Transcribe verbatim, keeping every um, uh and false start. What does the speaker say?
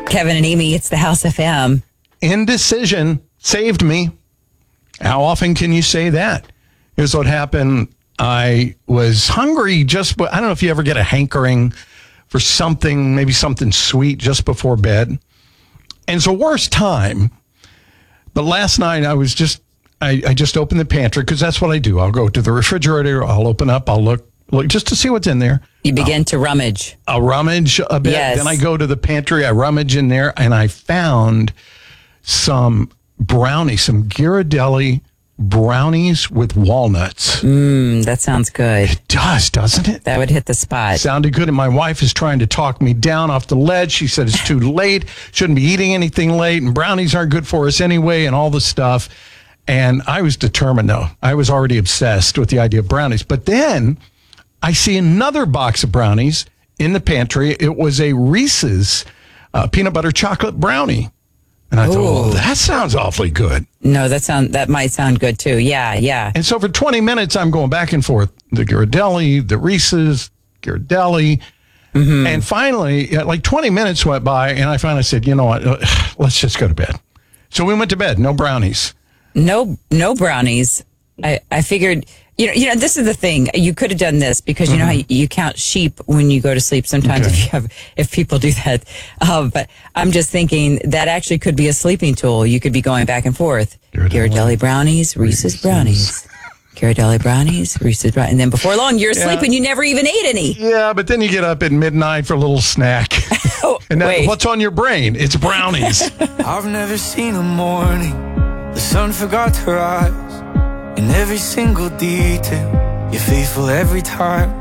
Kevin and Amy, it's the House F M. Indecision saved me. How often can you say that? Here's what happened. I was hungry just, I don't know if you ever get a hankering for something, maybe something sweet just before bed. And it's the worst time. But last night I was just, I, I just opened the pantry because that's what I do. I'll go to the refrigerator. I'll open up. I'll look, look just to see what's in there. You begin I'll, to rummage. I'll rummage a bit. Yes. Then I go to the pantry. I rummage in there and I found some brownies, some Ghirardelli brownies with walnuts. Mmm, that sounds good. It does, doesn't it? That would hit the spot. Sounded good. And my wife is trying to talk me down off the ledge. She said it's too late. Shouldn't be eating anything late. And brownies aren't good for us anyway and all the stuff. And I was determined, though. I was already obsessed with the idea of brownies. But then I see another box of brownies in the pantry. It was a Reese's uh, peanut butter chocolate brownie. And I Ooh. thought, oh, that sounds awfully good. No, that sound that might sound good too. Yeah, yeah. And so for twenty minutes, I'm going back and forth. The Ghirardelli, the Reese's, Ghirardelli. Mm-hmm. And finally, like twenty minutes went by, and I finally said, you know what, let's just go to bed. So we went to bed, no brownies. No, no brownies. I, I figured, you know, you know, this is the thing. You could have done this because you mm-hmm. know how you, you count sheep when you go to sleep. Sometimes okay. if you have, if people do that, uh, but I'm just thinking that actually could be a sleeping tool. You could be going back and forth. Ghirardelli, Ghirardelli brownies, Reese's, Reese's. brownies. Ghirardelli brownies, Reese's brownies. And then before long, you're asleep yeah. and you never even ate any. Yeah, but then you get up at midnight for a little snack. oh, and that, wait. What's on your brain? It's brownies. I've never seen a morning the sun forgot to rise. In every single detail, you're faithful every time.